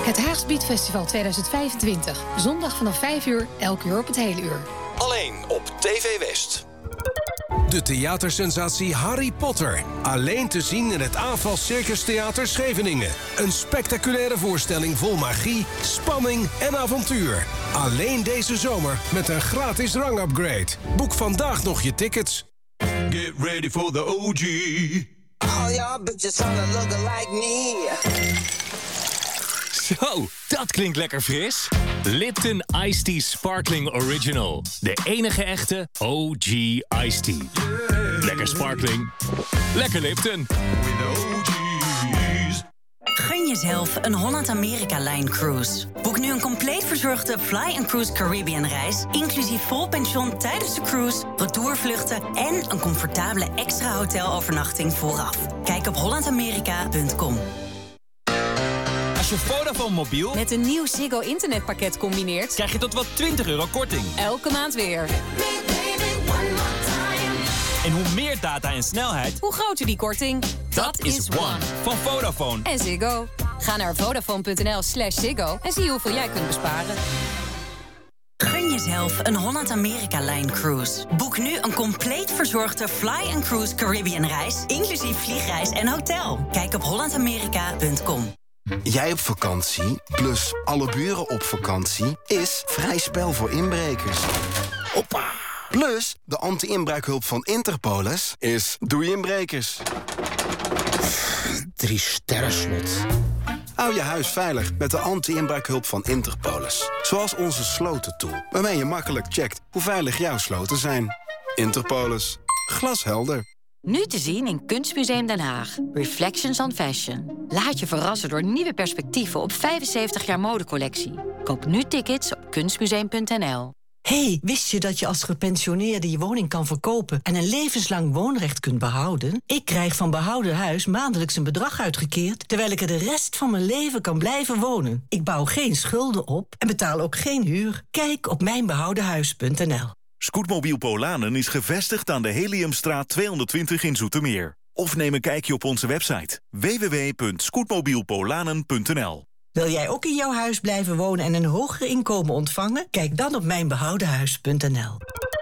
Het Haags Beatfestival 2025. Zondag vanaf 5 uur, elk uur op het hele uur. Alleen op TV West. De theatersensatie Harry Potter. Alleen te zien in het AFAS Circus Theater Scheveningen. Een spectaculaire voorstelling vol magie, spanning en avontuur. Alleen deze zomer met een gratis rangupgrade. Boek vandaag nog je tickets. Get ready for the OG. All y'all bitches wanna look like me. Zo, dat klinkt lekker fris. Lipton Iced Tea Sparkling Original. De enige echte OG Iced Tea. Lekker sparkling. Lekker Lipton. Gun jezelf een Holland-Amerika-Line-cruise. Boek nu een compleet verzorgde Fly & Cruise Caribbean reis... inclusief vol pension tijdens de cruise, retourvluchten... en een comfortabele extra hotelovernachting vooraf. Kijk op hollandamerika.com. Als je Vodafone mobiel met een nieuw Ziggo internetpakket combineert, krijg je tot wel €20 korting. Elke maand weer. En hoe meer data en snelheid, hoe groter die korting. Dat is One van Vodafone. En Ziggo. Ga naar vodafone.nl/Ziggo en zie hoeveel jij kunt besparen. Gun jezelf een Holland-Amerika-Line-cruise. Boek nu een compleet verzorgde Fly & Cruise Caribbean reis... inclusief vliegreis en hotel. Kijk op hollandamerika.com. Jij op vakantie, plus alle buren op vakantie... is vrij spel voor inbrekers. Hoppa! Plus, de anti-inbraakhulp van Interpolis is doei inbrekers. 3 sterren slot. Hou je huis veilig met de anti-inbraakhulp van Interpolis. Zoals onze slotentool, waarmee je makkelijk checkt hoe veilig jouw sloten zijn. Interpolis. Glashelder. Nu te zien in Kunstmuseum Den Haag. Reflections on Fashion. Laat je verrassen door nieuwe perspectieven op 75 jaar modecollectie. Koop nu tickets op kunstmuseum.nl. Hey, wist je dat je als gepensioneerde je woning kan verkopen... en een levenslang woonrecht kunt behouden? Ik krijg van Behouden Huis maandelijks een bedrag uitgekeerd... terwijl ik er de rest van mijn leven kan blijven wonen. Ik bouw geen schulden op en betaal ook geen huur. Kijk op mijnbehoudenhuis.nl. Scootmobiel Polanen is gevestigd aan de Heliumstraat 220 in Zoetermeer. Of neem een kijkje op onze website www.scootmobielpolanen.nl. Wil jij ook in jouw huis blijven wonen en een hoger inkomen ontvangen? Kijk dan op mijnbehoudenhuis.nl.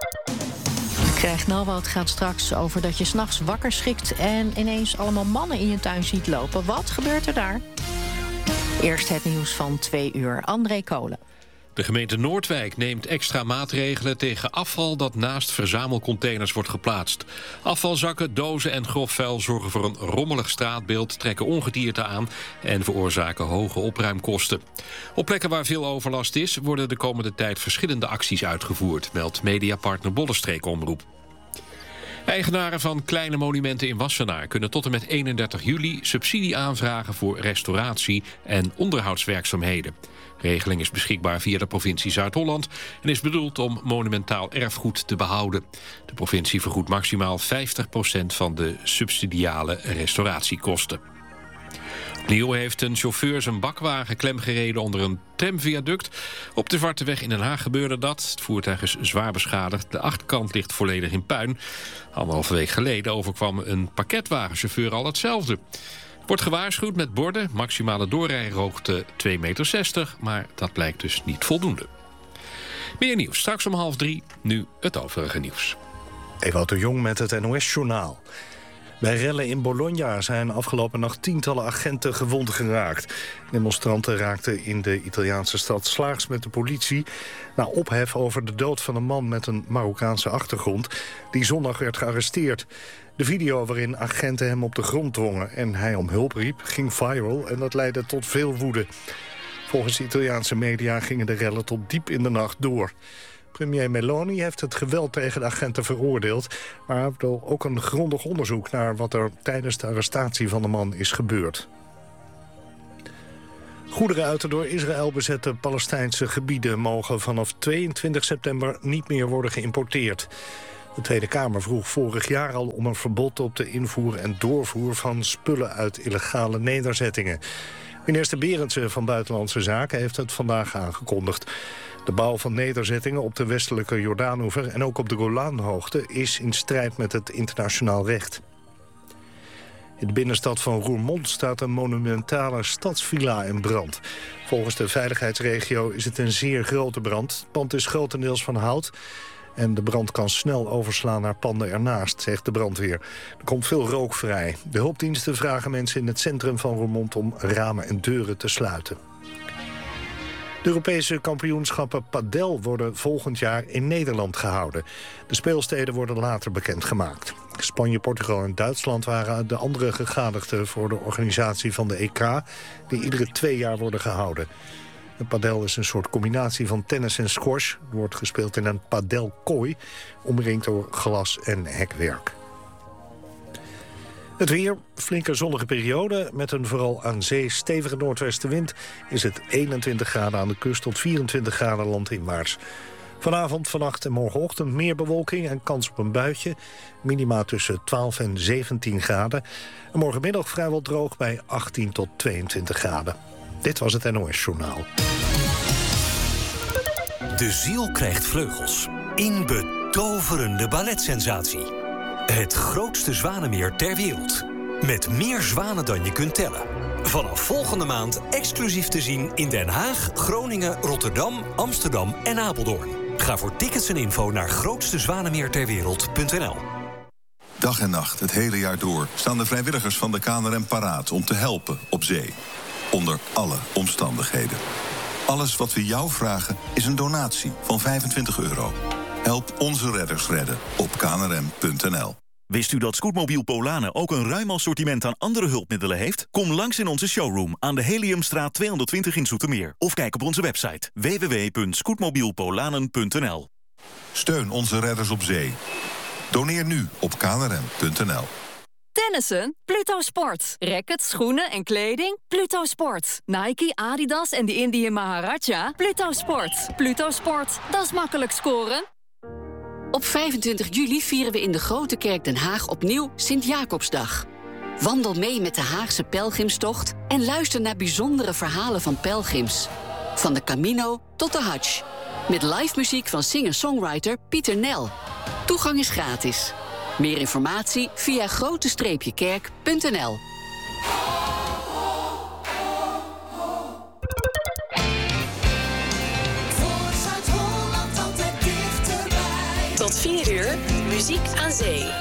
Krijgt Nalwoud gaat straks over dat je 's nachts wakker schrikt... en ineens allemaal mannen in je tuin ziet lopen. Wat gebeurt er daar? Eerst het nieuws van 2 uur. André Kolen. De gemeente Noordwijk neemt extra maatregelen tegen afval dat naast verzamelcontainers wordt geplaatst. Afvalzakken, dozen en grof vuil zorgen voor een rommelig straatbeeld, trekken ongedierte aan en veroorzaken hoge opruimkosten. Op plekken waar veel overlast is, worden de komende tijd verschillende acties uitgevoerd, meldt mediapartner Bollenstreek Omroep. Eigenaren van kleine monumenten in Wassenaar kunnen tot en met 31 juli subsidie aanvragen voor restauratie en onderhoudswerkzaamheden. De regeling is beschikbaar via de provincie Zuid-Holland en is bedoeld om monumentaal erfgoed te behouden. De provincie vergoedt maximaal 50% van de subsidiale restauratiekosten. Opnieuw heeft een chauffeur zijn bakwagen klemgereden onder een tramviaduct. Op de Zwarte Weg in Den Haag gebeurde dat. Het voertuig is zwaar beschadigd. De achterkant ligt volledig in puin. 1,5 week geleden overkwam een pakketwagenchauffeur al hetzelfde. Wordt gewaarschuwd met borden, maximale doorrijhoogte 2,60 meter... maar dat blijkt dus niet voldoende. Meer nieuws, straks om 2:30, nu het overige nieuws. Ewout de Jong met het NOS-journaal. Bij rellen in Bologna zijn afgelopen nacht tientallen agenten gewond geraakt. Demonstranten raakten in de Italiaanse stad slaags met de politie... na ophef over de dood van een man met een Marokkaanse achtergrond... die zondag werd gearresteerd. De video waarin agenten hem op de grond dwongen en hij om hulp riep ging viral... en dat leidde tot veel woede. Volgens Italiaanse media gingen de rellen tot diep in de nacht door. Premier Meloni heeft het geweld tegen de agenten veroordeeld... maar wil ook een grondig onderzoek naar wat er tijdens de arrestatie van de man is gebeurd. Goederen uit de door Israël bezette Palestijnse gebieden mogen vanaf 22 september niet meer worden geïmporteerd. De Tweede Kamer vroeg vorig jaar al om een verbod op de invoer en doorvoer van spullen uit illegale nederzettingen. Minister Berendsen van Buitenlandse Zaken heeft het vandaag aangekondigd. De bouw van nederzettingen op de westelijke Jordaanoever en ook op de Golanhoogte is in strijd met het internationaal recht. In de binnenstad van Roermond staat een monumentale stadsvilla in brand. Volgens de veiligheidsregio is het een zeer grote brand. Het pand is grotendeels van hout en de brand kan snel overslaan naar panden ernaast, zegt de brandweer. Er komt veel rook vrij. De hulpdiensten vragen mensen in het centrum van Roermond om ramen en deuren te sluiten. De Europese kampioenschappen padel worden volgend jaar in Nederland gehouden. De speelsteden worden later bekendgemaakt. Spanje, Portugal en Duitsland waren de andere gegadigden voor de organisatie van de EK, die iedere 2 jaar worden gehouden. De padel is een soort combinatie van tennis en squash. Het wordt gespeeld in een padelkooi, omringd door glas en hekwerk. Het weer, flinke zonnige periode. Met een vooral aan zee stevige noordwestenwind is het 21 graden aan de kust tot 24 graden landinwaarts. Vanavond, vannacht en morgenochtend meer bewolking en kans op een buitje. Minima tussen 12 en 17 graden. En morgenmiddag vrijwel droog bij 18 tot 22 graden. Dit was het NOS Journaal. De ziel krijgt vleugels. In betoverende balletsensatie. Het grootste zwanenmeer ter wereld. Met meer zwanen dan je kunt tellen. Vanaf volgende maand exclusief te zien in Den Haag, Groningen, Rotterdam, Amsterdam en Apeldoorn. Ga voor tickets en info naar grootstezwanemeerterwereld.nl. Dag en nacht, het hele jaar door, staan de vrijwilligers van de KNRM paraat om te helpen op zee. Onder alle omstandigheden. Alles wat we jou vragen is een donatie van €25. Help onze redders redden op knrm.nl. Wist u dat Scootmobiel Polanen ook een ruim assortiment aan andere hulpmiddelen heeft? Kom langs in onze showroom aan de Heliumstraat 220 in Zoetermeer. Of kijk op onze website www.scootmobielpolanen.nl. Steun onze redders op zee. Doneer nu op knrm.nl. Tennissen? Pluto Sport. Rackets, schoenen en kleding? Pluto Sport. Nike, Adidas en de Indian Maharaja? Pluto Sport. Pluto Sport. Dat is makkelijk scoren. Op 25 juli vieren we in de Grote Kerk Den Haag opnieuw Sint-Jacobsdag. Wandel mee met de Haagse pelgrimstocht en luister naar bijzondere verhalen van pelgrims. Van de Camino tot de Hajj. Met live muziek van singer-songwriter Pieter Nel. Toegang is gratis. Meer informatie via grote-kerk.nl. Tot 4 uur, muziek aan zee.